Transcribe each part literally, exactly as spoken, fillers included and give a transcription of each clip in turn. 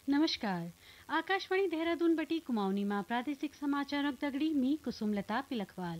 नमस्कार। आकाशवाणी देहरादून बटी कुमाऊनी में प्रादेशिक समाचार दगड़ी मी कुसुमलता पिलखवाल।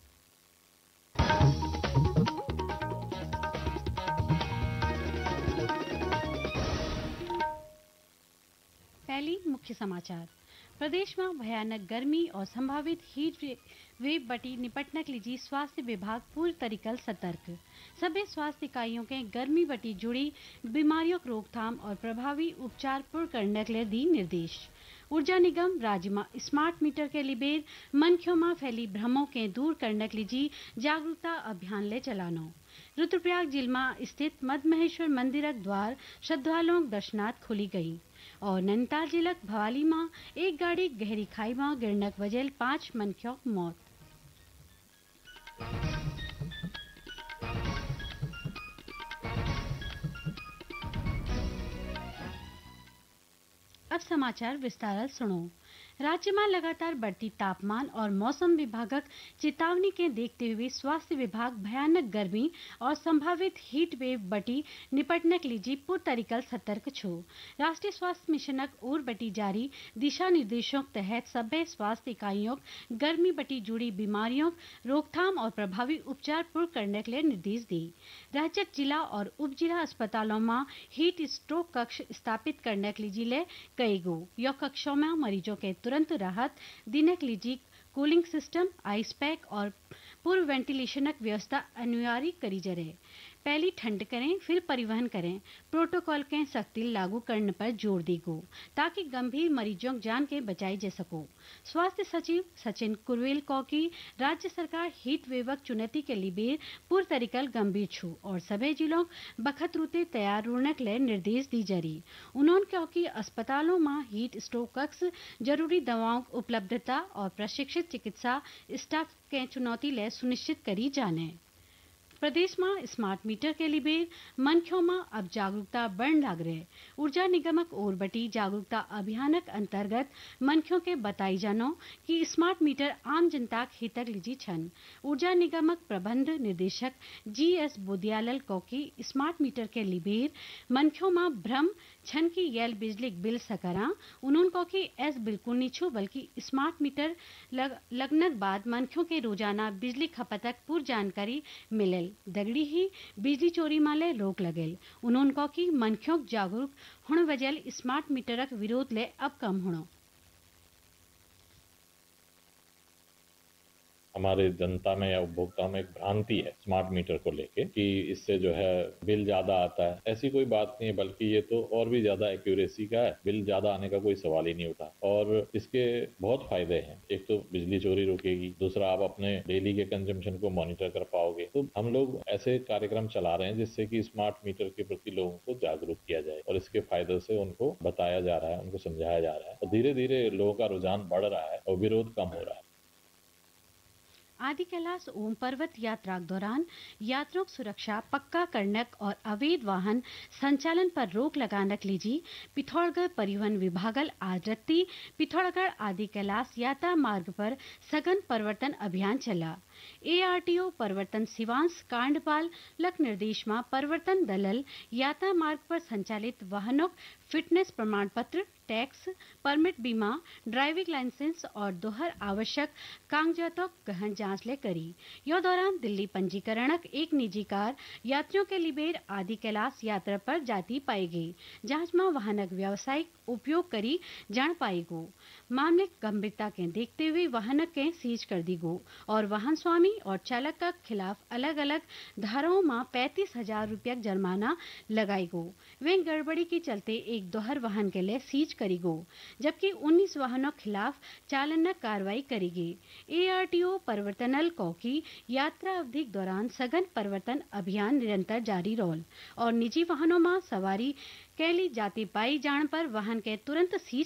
पहली मुख्य समाचार। प्रदेश में भयानक गर्मी और संभावित हीट वेव बटी निपटने के लिए स्वास्थ्य विभाग पूरी तरीके सतर्क। सभी स्वास्थ्य इकाइयों के गर्मी बटी जुड़ी बीमारियों की रोकथाम और प्रभावी उपचार पूर्ण करने के लिए दी निर्देश। ऊर्जा निगम राज्य में स्मार्ट मीटर के लिबेर मनखियों में फैली भ्रमों के दूर करने के लिए जागरूकता अभियान ले चलानो। रुद्रप्रयाग जिले में स्थित मदमहेश्वर मंदिर द्वार श्रद्धालुओं दर्शनार्थ खुली गई और नैनीताल जिले भवाली में एक गाड़ी गहरी खाई में गिरने की वजह पांच मनखियों की मौत। अब समाचार विस्तार सुनो। राज्य में लगातार बढ़ती तापमान और मौसम विभागक चेतावनी के देखते हुए स्वास्थ्य विभाग भयानक गर्मी और संभावित हीट वेव बटी निपटने के लिए पूरी तरीके सतर्क छो। राष्ट्रीय स्वास्थ्य मिशनक ओर बटी जारी दिशा निर्देशों के तहत सभ्य स्वास्थ्य इकाइयों गर्मी बटी जुड़ी बीमारियों रोकथाम और प्रभावी उपचार पूर्ण करने के लिए निर्देश दी। राज्य जिला और उप जिला अस्पतालों में हीट स्ट्रोक कक्ष स्थापित करने के लिए कई गो यह कक्षों में मरीजों के तुरंत राहत देने के लिए कूलिंग सिस्टम, आइस पैक और पूर्व वेंटिलेशन की व्यवस्था अनिवार्य करी जरे। पहली ठंड करें फिर परिवहन करें प्रोटोकॉल के सख्ती लागू करने पर जोर दी गो ताकि गंभीर मरीजों की जान के बचाई जा सको। स्वास्थ्य सचिव सचिन कुरवेल को की राज्य सरकार हीट वेवक चुनौती के लिए पूरी तरीके गंभीर छू और सभी जिलों बखत रूते तैयार रहने के लिए निर्देश दी जारी। उन्होंने कहा कि अस्पतालों में हीट स्ट्रोक कक्ष जरूरी दवाओं की उपलब्धता और प्रशिक्षित चिकित्सा स्टाफ के चुनौती ले सुनिश्चित करी जाने। प्रदेश में स्मार्ट मीटर के लिए मनखियों में अब जागरूकता बढ़ लग रहे। ऊर्जा निगमक ओर बटी जागरूकता अभियानक अंतर्गत मनखियों के बताई जानो कि स्मार्ट मीटर आम जनता हितक लीजी छन। ऊर्जा निगमक प्रबंध निदेशक जी एस बोदियालल को की स्मार्ट मीटर के लिए मनखियों में भ्रम छन की येल बिजली बिल सकरा। उन्होंने को की ऐस बिल्कुल नहीं छू बल्कि स्मार्ट मीटर लग, लगने बाद मनखियों के रोजाना बिजली खपतक पूरी जानकारी मिले दगड़ी ही बिजली चोरी माले रोक लगेल। उन्होंने कहा कि मनखियों जागरूक होने वजह स्मार्ट मीटरक विरोध ले अब कम होनो। हमारे जनता में या उपभोक्ताओं में एक भ्रांति है स्मार्ट मीटर को लेके कि इससे जो है बिल ज्यादा आता है। ऐसी कोई बात नहीं है, बल्कि ये तो और भी ज्यादा एक्यूरेसी का है। बिल ज्यादा आने का कोई सवाल ही नहीं उठा और इसके बहुत फायदे हैं। एक तो बिजली चोरी रुकेगी, दूसरा आप अपने डेली के कंजम्पशन को मॉनिटर कर पाओगे। तो हम लोग ऐसे कार्यक्रम चला रहे हैं जिससे कि स्मार्ट मीटर के प्रति लोगों को जागरूक किया जाए और इसके फायदे से उनको बताया जा रहा है, उनको समझाया जा रहा है और धीरे धीरे लोगों का रुझान बढ़ रहा है और विरोध कम हो रहा है। आदि कैलाश ओम पर्वत यात्रा के दौरान यात्रियों की सुरक्षा पक्का करने और अवैध वाहन संचालन पर रोक लगाने के लिए पिथौरागढ़ परिवहन विभागल आज रत्ती पिथौरागढ़ आदि कैलाश यात्रा मार्ग पर सघन परिवर्तन अभियान चला। एआरटीओ परिवर्तन सिवांश कांडपाल लक निर्देश में परिवर्तन दलल यात्रा मार्ग पर संचालित वाहनों फिटनेस प्रमाण पत्र, टैक्स, परमिट, बीमा, ड्राइविंग लाइसेंस और दोहर आवश्यक कागजातों गहन जांच ले करी। यह दौरान दिल्ली पंजीकरणक एक निजी कार यात्रियों के लिए आदि कैलाश यात्रा पर जाती पाई गई। जांच में वाहनक व्यावसायिक उपयोग करी जान पाई गो। मामले गंभीरता के देखते हुए वाहनक के सीज कर दी गो और वाहन स्वामी और चालक के खिलाफ अलग अलग धाराओं में पैंतीस हजार रुपया जुर्माना लगाई गो। वे गड़बड़ी के चलते एक दोहर वाहन के लिए सीज करी गो, जबकि उन्नीस वाहनों के खिलाफ चालन कार्रवाई करी गई। एआरटीओ परिवर्तनल को की यात्रा अवधि के दौरान सघन परिवर्तन अभियान निरंतर जारी रोल और निजी वाहनों में सवारी कैली जाती पाई जान पर वाहन के तुरंत सीज